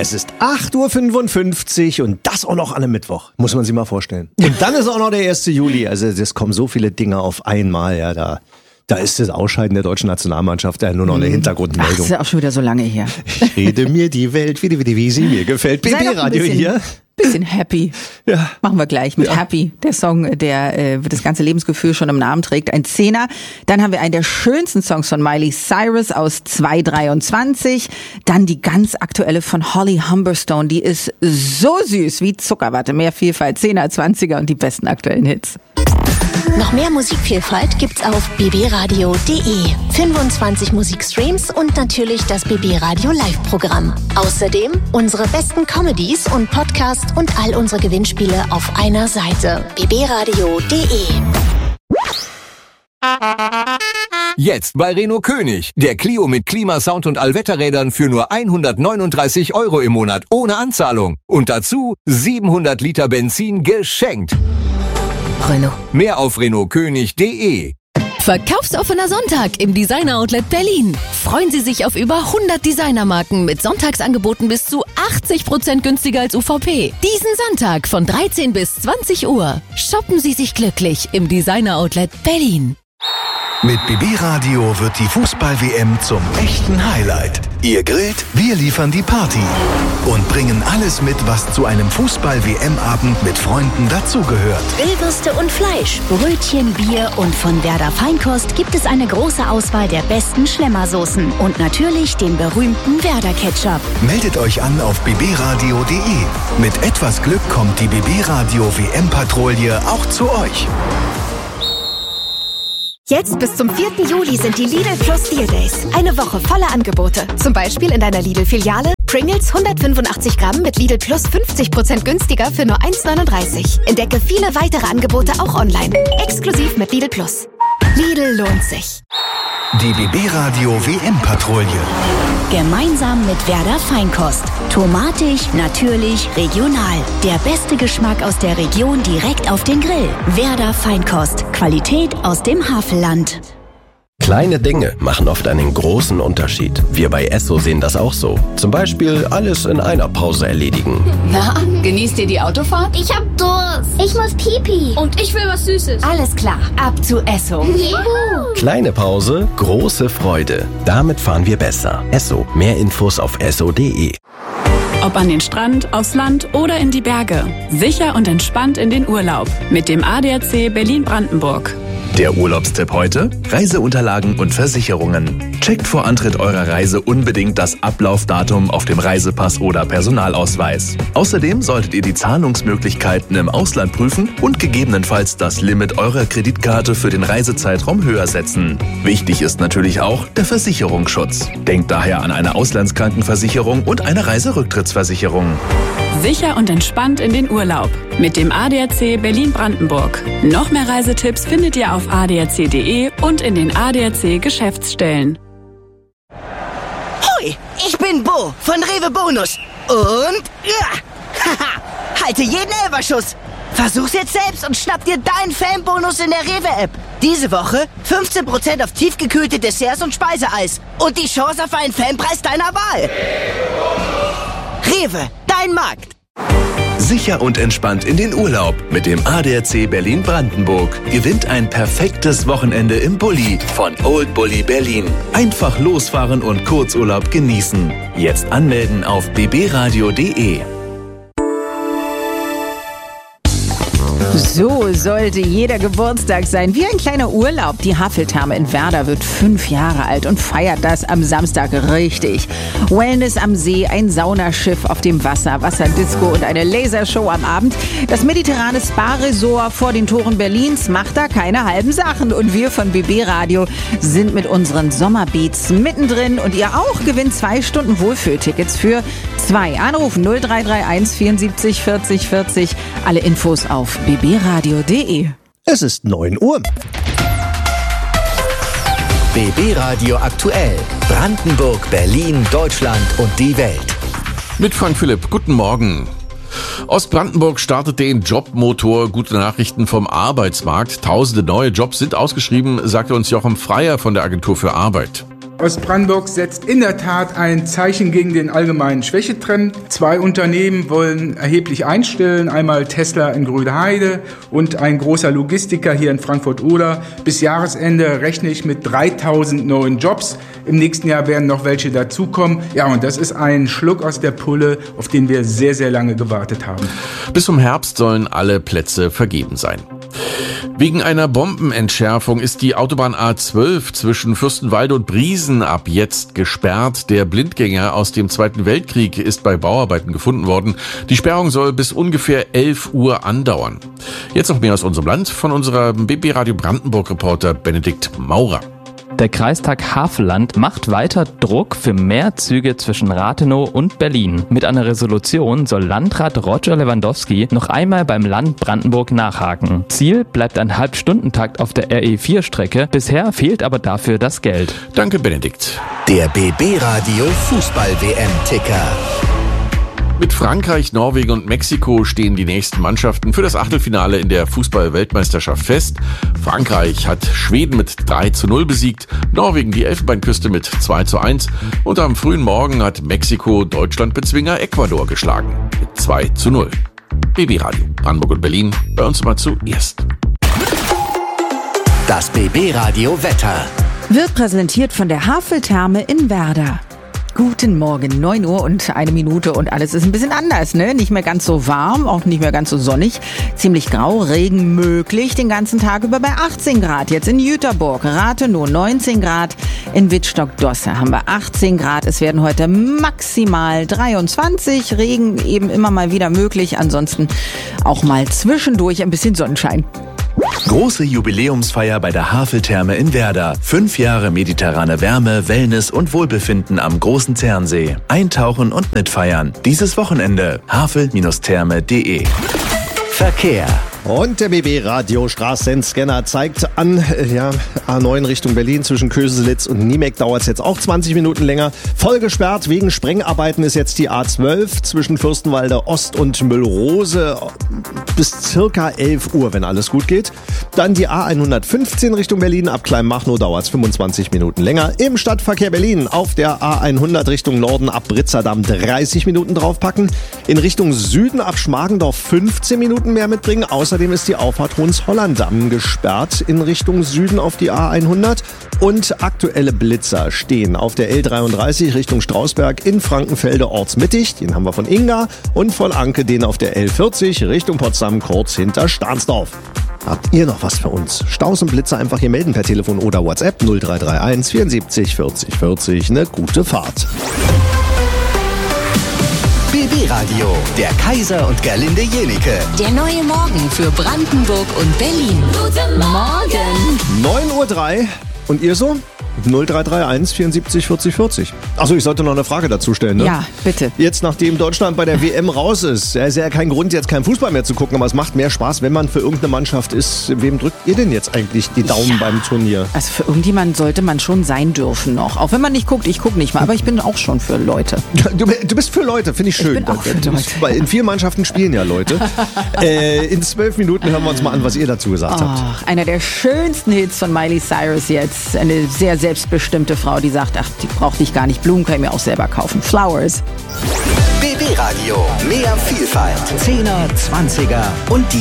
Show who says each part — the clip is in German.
Speaker 1: Es ist 8.55 Uhr und das auch noch an einem Mittwoch. Muss man sich mal vorstellen. Und dann ist auch noch der 1. Juli. Also es kommen so viele Dinge auf einmal. Ja, da ist das Ausscheiden der deutschen Nationalmannschaft ja nur noch eine Hintergrundmeldung.
Speaker 2: Das ist ja auch schon wieder so lange her.
Speaker 1: Ich rede mir die Welt, wie sie mir gefällt. BB Radio hier.
Speaker 2: Bisschen happy.
Speaker 1: Ja.
Speaker 2: Machen wir gleich mit Happy. Der Song, der das ganze Lebensgefühl schon im Namen trägt. Ein 10er. Dann haben wir einen der schönsten Songs von Miley Cyrus aus 2023. Dann die ganz aktuelle von Holly Humberstone. Die ist so süß wie Zuckerwatte. Mehr Vielfalt, 10er, 20er und die besten aktuellen Hits.
Speaker 3: Noch mehr Musikvielfalt gibt's auf bbradio.de. 25 Musikstreams und natürlich das BB Radio Live-Programm. Außerdem unsere besten Comedies und Podcasts und all unsere Gewinnspiele auf einer Seite. bbradio.de.
Speaker 4: Jetzt bei Renault König. Der Clio mit Klimasound und Allwetterrädern für nur 139 € im Monat ohne Anzahlung. Und dazu 700 Liter Benzin geschenkt.
Speaker 3: Renault.
Speaker 4: Mehr auf renaultkönig.de.
Speaker 5: Verkaufsoffener Sonntag im Designer Outlet Berlin. Freuen Sie sich auf über 100 Designermarken mit Sonntagsangeboten bis zu 80% günstiger als UVP. Diesen Sonntag von 13 bis 20 Uhr. Shoppen Sie sich glücklich im Designer Outlet Berlin.
Speaker 6: Mit BB Radio wird die Fußball-WM zum echten Highlight. Ihr grillt, wir liefern die Party und bringen alles mit, was zu einem Fußball-WM-Abend mit Freunden dazugehört.
Speaker 7: Grillwürste und Fleisch, Brötchen, Bier und von Werder Feinkost gibt es eine große Auswahl der besten Schlemmersoßen und natürlich den berühmten Werder Ketchup.
Speaker 6: Meldet euch an auf bbradio.de. Mit etwas Glück kommt die BB Radio WM-Patrouille auch zu euch.
Speaker 8: Jetzt bis zum 4. Juli sind die Lidl Plus Deal Days. Eine Woche voller Angebote. Zum Beispiel in deiner Lidl-Filiale Pringles 185 Gramm mit Lidl Plus 50% günstiger für nur 1,39. Entdecke viele weitere Angebote auch online. Exklusiv mit Lidl Plus. Lidl lohnt sich.
Speaker 6: Die BB Radio WM-Patrouille.
Speaker 7: Gemeinsam mit Werder Feinkost. Tomatig, natürlich, regional. Der beste Geschmack aus der Region direkt auf den Grill. Werder Feinkost. Qualität aus dem Havelland.
Speaker 9: Kleine Dinge machen oft einen großen Unterschied. Wir bei Esso sehen das auch so. Zum Beispiel alles in einer Pause erledigen.
Speaker 10: Na, genießt ihr die Autofahrt?
Speaker 11: Ich hab Durst. Ich muss Pipi.
Speaker 10: Und ich will was Süßes.
Speaker 8: Alles klar, ab zu Esso.
Speaker 11: Juhu.
Speaker 9: Kleine Pause, große Freude. Damit fahren wir besser. Esso. Mehr Infos auf esso.de.
Speaker 12: Ob an den Strand, aufs Land oder in die Berge. Sicher und entspannt in den Urlaub. Mit dem ADAC Berlin-Brandenburg.
Speaker 13: Der Urlaubstipp heute? Reiseunterlagen und Versicherungen. Checkt vor Antritt eurer Reise unbedingt das Ablaufdatum auf dem Reisepass oder Personalausweis. Außerdem solltet ihr die Zahlungsmöglichkeiten im Ausland prüfen und gegebenenfalls das Limit eurer Kreditkarte für den Reisezeitraum höher setzen. Wichtig ist natürlich auch der Versicherungsschutz. Denkt daher an eine Auslandskrankenversicherung und eine Reiserücktrittsversicherung.
Speaker 12: Sicher und entspannt in den Urlaub. Mit dem ADAC Berlin-Brandenburg. Noch mehr Reisetipps findet ihr auf adac.de und in den ADAC-Geschäftsstellen.
Speaker 14: Hoi, ich bin Bo von Rewe Bonus. Und halte jeden Elferschuss. Versuch's jetzt selbst und schnapp dir deinen Fanbonus in der Rewe-App. Diese Woche 15% auf tiefgekühlte Desserts und Speiseeis. Und die Chance auf einen Fanpreis deiner Wahl. Rewe, dein Markt.
Speaker 13: Sicher und entspannt in den Urlaub mit dem ADAC Berlin-Brandenburg. Gewinnt ein perfektes Wochenende im Bulli von Old Bulli Berlin. Einfach losfahren und Kurzurlaub genießen. Jetzt anmelden auf bbradio.de.
Speaker 2: So sollte jeder Geburtstag sein, wie ein kleiner Urlaub. Die Haveltherme in Werder wird 5 Jahre alt und feiert das am Samstag richtig. Wellness am See, ein Saunaschiff auf dem Wasser, Wasserdisco und eine Lasershow am Abend. Das mediterrane Spa-Resort vor den Toren Berlins macht da keine halben Sachen. Und wir von BB Radio sind mit unseren Sommerbeats mittendrin. Und ihr auch gewinnt 2 Stunden Wohlfühltickets für 2. Anrufen 0331 74 40 40. Alle Infos auf bbradio.de.
Speaker 1: Es ist 9 Uhr.
Speaker 15: BB Radio aktuell. Brandenburg, Berlin, Deutschland und die Welt.
Speaker 16: Mit Frank Philipp, guten Morgen. Ostbrandenburg startet den Jobmotor. Gute Nachrichten vom Arbeitsmarkt. Tausende neue Jobs sind ausgeschrieben, sagte uns Jochen Freier von der Agentur für Arbeit.
Speaker 17: Ostbrandenburg setzt in der Tat ein Zeichen gegen den allgemeinen Schwächetrend. 2 Unternehmen wollen erheblich einstellen. Einmal Tesla in Grünheide und ein großer Logistiker hier in Frankfurt-Oder. Bis Jahresende rechne ich mit 3000 neuen Jobs. Im nächsten Jahr werden noch welche dazukommen. Ja, und das ist ein Schluck aus der Pulle, auf den wir sehr, sehr lange gewartet haben.
Speaker 16: Bis zum Herbst sollen alle Plätze vergeben sein. Wegen einer Bombenentschärfung ist die Autobahn A12 zwischen Fürstenwalde und Briesen ab jetzt gesperrt. Der Blindgänger aus dem Zweiten Weltkrieg ist bei Bauarbeiten gefunden worden. Die Sperrung soll bis ungefähr 11 Uhr andauern. Jetzt noch mehr aus unserem Land von unserem BB Radio Brandenburg-Reporter Benedikt Maurer.
Speaker 18: Der Kreistag Havelland macht weiter Druck für mehr Züge zwischen Rathenow und Berlin. Mit einer Resolution soll Landrat Roger Lewandowski noch einmal beim Land Brandenburg nachhaken. Ziel bleibt ein Halbstundentakt auf der RE4-Strecke. Bisher fehlt aber dafür das Geld.
Speaker 16: Danke, Benedikt.
Speaker 6: Der BB Radio Fußball-WM-Ticker.
Speaker 16: Mit Frankreich, Norwegen und Mexiko stehen die nächsten Mannschaften für das Achtelfinale in der Fußball-Weltmeisterschaft fest. Frankreich hat Schweden mit 3:0 besiegt, Norwegen die Elfenbeinküste mit 2:1 und am frühen Morgen hat Mexiko Deutschland-Bezwinger Ecuador geschlagen mit 2:0. BB Radio Brandenburg und Berlin, bei uns mal zuerst.
Speaker 6: Das BB Radio Wetter
Speaker 2: wird präsentiert von der Haveltherme in Werder. Guten Morgen, 9 Uhr und 1 Minute und alles ist ein bisschen anders, ne? Nicht mehr ganz so warm, auch nicht mehr ganz so sonnig. Ziemlich grau, Regen möglich, den ganzen Tag über bei 18 Grad. Jetzt in Jüterburg, Rathenow 19 Grad, in Wittstock-Dosse haben wir 18 Grad. Es werden heute maximal 23, Regen eben immer mal wieder möglich. Ansonsten auch mal zwischendurch ein bisschen Sonnenschein.
Speaker 6: Große Jubiläumsfeier bei der Haveltherme in Werder. 5 Jahre mediterrane Wärme, Wellness und Wohlbefinden am Großen Zernsee. Eintauchen und mitfeiern. Dieses Wochenende. havel-therme.de. Verkehr.
Speaker 1: Und der BB-Radio Straßenscanner zeigt an, A9 Richtung Berlin zwischen Köselitz und Niemek dauert es jetzt auch 20 Minuten länger. Voll gesperrt wegen Sprengarbeiten ist jetzt die A12 zwischen Fürstenwalde Ost und Müllrose bis circa 11 Uhr, wenn alles gut geht. Dann die A115 Richtung Berlin, ab Kleinmachnow dauert es 25 Minuten länger. Im Stadtverkehr Berlin auf der A100 Richtung Norden ab Britzerdamm 30 Minuten draufpacken. In Richtung Süden ab Schmargendorf 15 Minuten mehr mitbringen. Außerdem ist die Auffahrt Hohenzollern-Damm gesperrt in Richtung Süden auf die A100. Und aktuelle Blitzer stehen auf der L33 Richtung Strausberg in Frankenfelde ortsmittig. Den haben wir von Inga. Und von Anke den auf der L40 Richtung Potsdam kurz hinter Stahnsdorf. Habt ihr noch was für uns? Staus und Blitzer einfach hier melden per Telefon oder WhatsApp 0331 74 40 40. Eine gute Fahrt.
Speaker 6: BB Radio, der Kaiser und Gerlinde Jenike.
Speaker 5: Der neue Morgen für Brandenburg und Berlin. Guten Morgen.
Speaker 1: 9:03 Uhr. Und ihr so? 0331 74 40 40. Achso, ich sollte noch eine Frage dazu stellen, ne?
Speaker 2: Ja, bitte.
Speaker 1: Jetzt, nachdem Deutschland bei der WM raus ist, ist ja kein Grund, jetzt keinen Fußball mehr zu gucken, aber es macht mehr Spaß, wenn man für irgendeine Mannschaft ist. Wem drückt ihr denn jetzt eigentlich die Daumen beim Turnier?
Speaker 2: Also für irgendjemanden sollte man schon sein dürfen noch. Auch wenn man nicht guckt, ich gucke nicht mal, aber ich bin auch schon für Leute.
Speaker 1: Du bist für Leute, finde ich schön.
Speaker 2: Ich bin auch für Leute.
Speaker 1: Weil in 4 Mannschaften spielen ja Leute. In 12 Minuten hören wir uns mal an, was ihr dazu gesagt habt.
Speaker 2: Einer der schönsten Hits von Miley Cyrus jetzt. Eine sehr selbstbestimmte Frau, die sagt, ach, die braucht ich gar nicht. Blumen kann ich mir auch selber kaufen. Flowers.
Speaker 6: BB Radio, mehr Vielfalt. 10er, 20er und die